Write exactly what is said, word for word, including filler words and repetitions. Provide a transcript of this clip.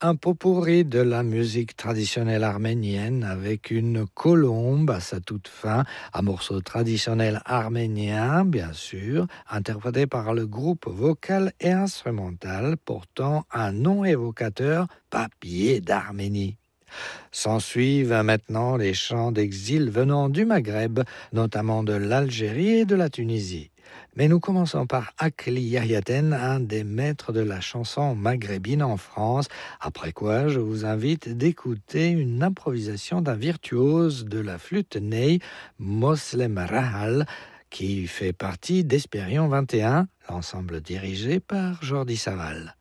Un pot-pourri de la musique traditionnelle arménienne avec une colombe à sa toute fin, un morceau traditionnel arménien, bien sûr, interprété par le groupe vocal et instrumental portant un nom évocateur, Papier d'Arménie. S'ensuivent maintenant les chants d'exil venant du Maghreb, notamment de l'Algérie et de la Tunisie. Mais nous commençons par Akli Yahiaten, un des maîtres de la chanson maghrébine en France, après quoi je vous invite d'écouter une improvisation d'un virtuose de la flûte ney, Moslem Rahal, qui fait partie d'Espérion vingt et un, l'ensemble dirigé par Jordi Saval.